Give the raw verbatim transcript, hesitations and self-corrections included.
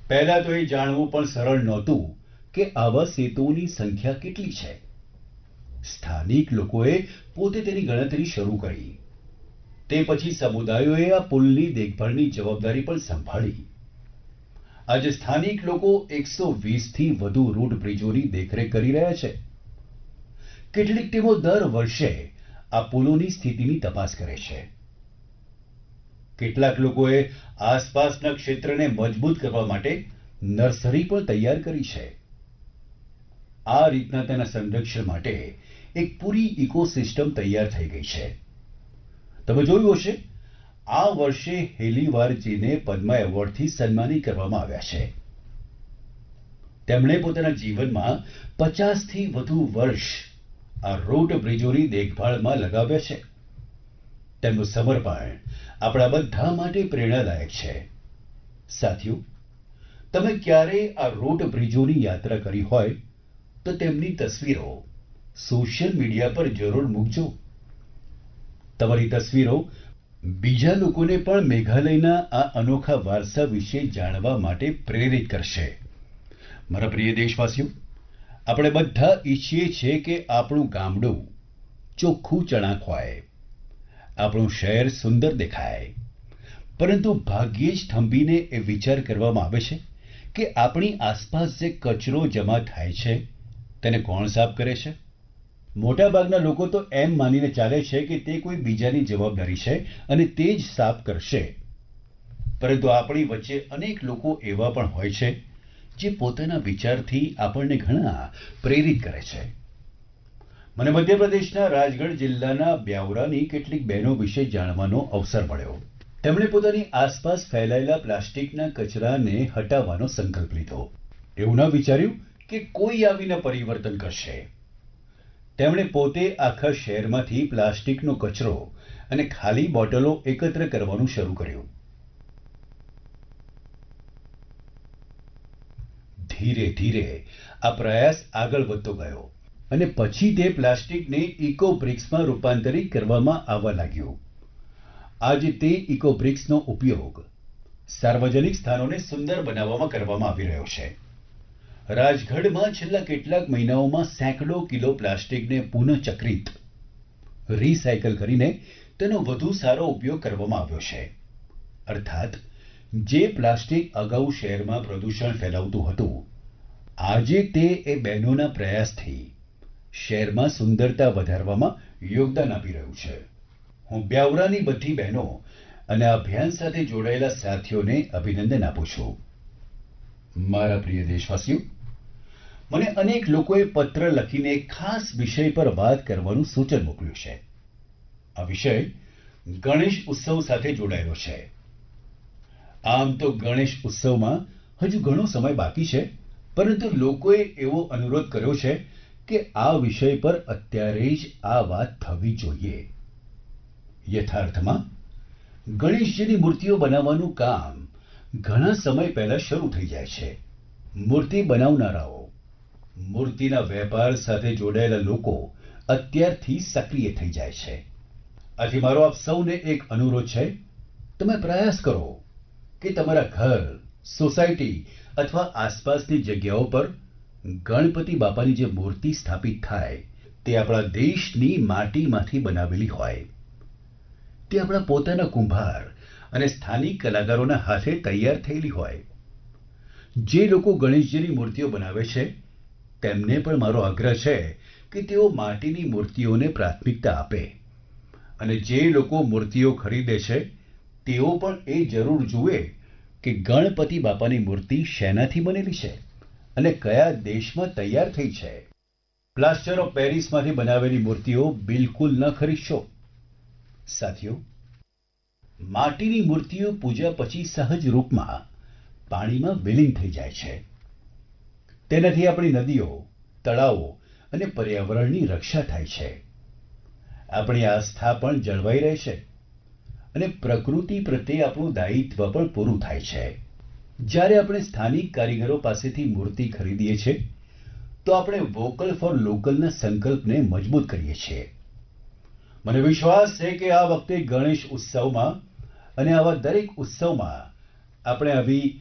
પહેલા તો એ જાણવું પણ સરળ નહોતું કે આવા સેતુઓની સંખ્યા કેટલી છે. સ્થાનિક લોકોએ પોતે તેની ગણતરી શરૂ કરી. તે પછી સમુદાયોએ આ પુલની દેખભાળની જવાબદારી પણ સંભાળી. આજે સ્થાનિક લોકો એકસો વીસથી વધુ રૂટ બ્રિજોની દેખરેખ કરી રહ્યા છે. કેટલીક ટીમો દર વર્ષે આ પુલોની સ્થિતિની તપાસ કરે છે. કેટલાક લોકોએ આસપાસના ક્ષેત્રને મજબૂત કરવા માટે નર્સરી પણ તૈયાર કરી છે. આ રીતના તેના સંરક્ષણ માટે એક પૂરી ઇકોસિસ્ટમ તૈયાર થઈ ગઈ છે. તમે જોયું હશે, આ વર્ષે હેલીવારજીને પદ્મ એવોર્ડથી સન્માનિત કરવામાં આવ્યા છે. તેમણે પોતાના જીવનમાં પચાસથી વધુ વર્ષ આ રૂટ બ્રિજોની દેખભાળમાં લગાવ્યા છે. તેમનું સમર્પણ આપણા બધા માટે પ્રેરણાદાયક છે. સાથીઓ, તમે ક્યારેય આ રૂટ બ્રિજોની યાત્રા કરી હોય તો તેમની તસવીરો સોશિયલ મીડિયા પર જરૂર મૂકજો. તમારી તસવીરો બીજા લોકોને પણ મેઘાલયના આ અનોખા વારસા વિશે જાણવા માટે પ્રેરિત કરશે. મારા પ્રિય દેશવાસીઓ, આપણે બધા ઈચ્છીએ છીએ કે આપણું ગામડું ચોખ્ખું ચણાક હોય, આપણું શહેર સુંદર દેખાય. પરંતુ ભાગ્યે જ થંભીને એ વિચાર કરવામાં આવે છે કે આપણી આસપાસ જે કચરો જમા થાય છે તેને કોણ સાફ કરે છે. મોટાભાગના લોકો તો એમ માનીને ચાલે છે કે તે કોઈ બીજાની જવાબદારી છે અને તે જ સાફ કરશે. પરંતુ આપણી વચ્ચે અનેક લોકો એવા પણ હોય છે જે પોતાના વિચારથી આપણને ઘણા પ્રેરિત કરે છે. મને મધ્યપ્રદેશના રાજગઢ જિલ્લાના બ્યાવરાની કેટલીક બહેનો વિશે જાણવાનો અવસર મળ્યો. તેમણે પોતાની આસપાસ ફેલાયેલા પ્લાસ્ટિકના કચરાને હટાવવાનો સંકલ્પ લીધો. એવું ન વિચાર્યું કે કોઈ આવીને પરિવર્તન કરશે. તેમણે પોતે આખા શહેરમાંથી પ્લાસ્ટિકનો કચરો અને ખાલી બોટલો એકત્ર કરવાનું શરૂ કર્યું. ધીરે ધીરે આ પ્રયાસ આગળ વધતો ગયો અને પછી તે પ્લાસ્ટિકને ઇકો બ્રિક્સમાં રૂપાંતરિત કરવામાં આવવા લાગ્યું. આજે તે ઇકો બ્રિક્સનો ઉપયોગ સાર્વજનિક સ્થાનોને સુંદર બનાવવામાં કરવામાં આવી રહ્યો છે. રાજગઢમાં છેલ્લા કેટલાક મહિનાઓમાં સેંકડો કિલો પ્લાસ્ટિકને પુનઃચક્રિત રિસાયકલ કરીને તેનો વધુ સારો ઉપયોગ કરવામાં આવ્યો છે. અર્થાત જે પ્લાસ્ટિક અગાઉ શહેરમાં પ્રદૂષણ ફેલાવતું હતું, આજે તે એ બહેનોના પ્રયાસથી શહેરમાં સુંદરતા વધારવામાં યોગદાન આપી રહ્યું છે. હું બ્યાવરાની બધી બહેનો અને આ અભિયાન સાથે જોડાયેલા સાથીઓને અભિનંદન આપું છું. મારા પ્રિય દેશવાસીઓ, મને અનેક લોકોએ પત્ર લખીને એક ખાસ વિષય પર વાત કરવાનું સૂચન મોકલ્યું છે. આ વિષય ગણેશ ઉત્સવ સાથે જોડાયેલો છે. આમ તો ગણેશ ઉત્સવમાં હજુ ઘણો સમય બાકી છે, પરંતુ લોકોએ એવો અનુરોધ કર્યો છે કે આ વિષય પર અત્યારે જ આ વાત થવી જોઈએ. યથાર્થમાં ગણેશજીની મૂર્તિઓ બનાવવાનું કામ ઘણા સમય પહેલા શરૂ થઈ જાય છે. મૂર્તિ બનાવનારાઓ, મૂર્તિના વેપાર સાથે જોડાયેલા લોકો અત્યારથી સક્રિય થઈ જાય છે. આથી મારો આપ સૌને એક અનુરોધ છે, તમે પ્રયાસ કરો કે તમારા ઘર, સોસાયટી અથવા આસપાસની જગ્યાઓ પર ગણપતિ બાપાની જે મૂર્તિ સ્થાપિત થાય તે આપણા દેશની માટીમાંથી બનાવેલી હોય. તે આપણા પોતાના કુંભાર અને સ્થાનિક કલાકારોના હાથે તૈયાર થયેલી હોય. જે લોકો ગણેશજીની મૂર્તિઓ બનાવે છે તેમને પણ મારો આગ્રહ છે કે તેઓ માટીની મૂર્તિઓને પ્રાથમિકતા આપે અને જે લોકો મૂર્તિઓ ખરીદે છે તેઓ પણ એ જરૂર જુએ કે ગણપતિ બાપાની મૂર્તિ શેનાથી બનેલી છે અને કયા દેશમાં તૈયાર થઈ છે. પ્લાસ્ટર ઓફ પેરિસમાંથી બનાવેલી મૂર્તિઓ બિલકુલ ન ખરીદશો. સાથીઓ, માટીની મૂર્તિઓ પૂજા પછી સહજ રૂપમાં પાણીમાં વિલીન થઈ જાય છે. તેનાથી આપણી નદીઓ, તળાવો અને પર્યાવરણની રક્ષા થાય છે. આપણી આસ્થા પણ જળવાઈ રહે છે અને પ્રકૃતિ પ્રત્યે આપણું દાયિત્વ પણ પૂરું થાય છે. જ્યારે આપણે સ્થાનિક કારીગરો પાસેથી મૂર્તિ ખરીદીએ છીએ તો આપણે વોકલ ફોર લોકલના સંકલ્પને મજબૂત કરીએ છીએ. મને વિશ્વાસ છે કે આ વખતે ગણેશ ઉત્સવમાં અને આવા દરેક ઉત્સવમાં આપણે આવી